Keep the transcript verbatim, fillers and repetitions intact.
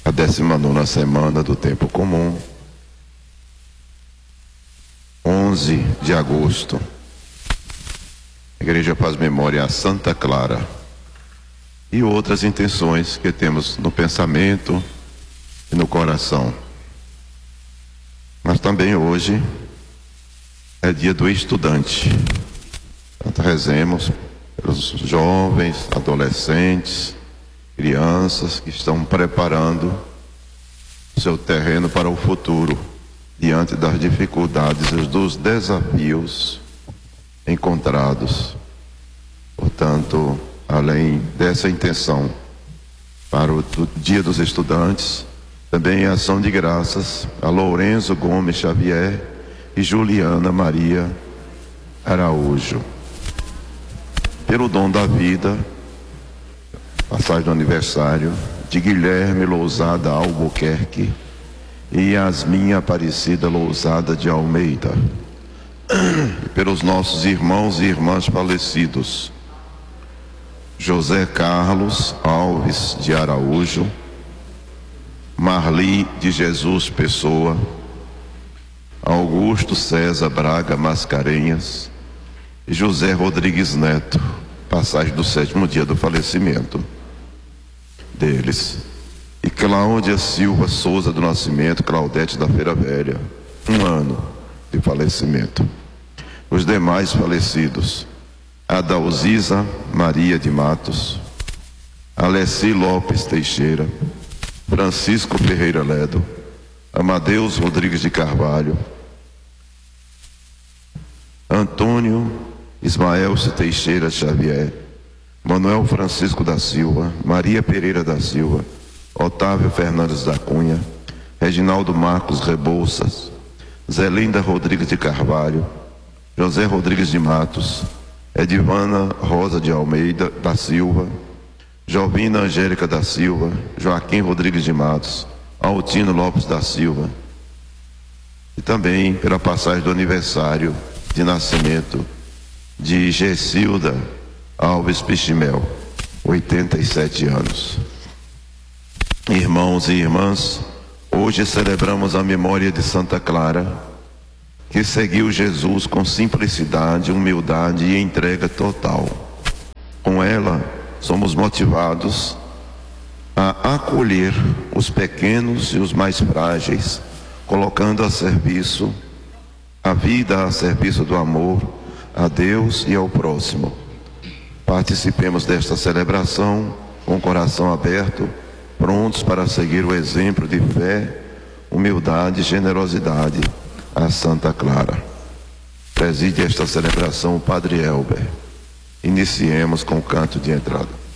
a décima nona semana do tempo comum, onze de agosto. A igreja faz memória a Santa Clara e outras intenções que temos no pensamento e no coração. Mas também hoje é dia do estudante. Então, rezemos pelos jovens, adolescentes, crianças que estão preparando o seu terreno para o futuro, diante das dificuldades e dos desafios encontrados. Portanto, além dessa intenção para o Dia dos Estudantes, também a ação de graças a Lourenço Gomes Xavier e Juliana Maria Araújo, pelo dom da vida, passagem do aniversário de Guilherme Lousada Albuquerque e Yasmin Aparecida Lousada de Almeida, e pelos nossos irmãos e irmãs falecidos, José Carlos Alves de Araújo, Marli de Jesus Pessoa, Augusto César Braga Mascarenhas e José Rodrigues Neto, passagem do sétimo dia do falecimento deles, e Cláudia Silva Souza do Nascimento, Claudete da Feira Velha, um ano de falecimento. Os demais falecidos: Adalzisa Maria de Matos, Alessi Lopes Teixeira, Francisco Ferreira Ledo, Amadeus Rodrigues de Carvalho, Antônio Ismaelcio Teixeira Xavier, Manuel Francisco da Silva, Maria Pereira da Silva, Otávio Fernandes da Cunha, Reginaldo Marcos Rebouças, Zelinda Rodrigues de Carvalho, José Rodrigues de Matos, Edivana Rosa de Almeida da Silva, Jovina Angélica da Silva, Joaquim Rodrigues de Matos, Altino Lopes da Silva, e também pela passagem do aniversário de nascimento de Gessilda Alves Pichimel, oitenta e sete anos. Irmãos e irmãs, hoje celebramos a memória de Santa Clara, que seguiu Jesus com simplicidade, humildade e entrega total. Com ela, somos motivados a acolher os pequenos e os mais frágeis, colocando a serviço, a vida a serviço do amor a Deus e ao próximo. Participemos desta celebração com o coração aberto, prontos para seguir o exemplo de fé, humildade e generosidade a Santa Clara. Preside esta celebração o Padre Elber. Iniciemos com o canto de entrada.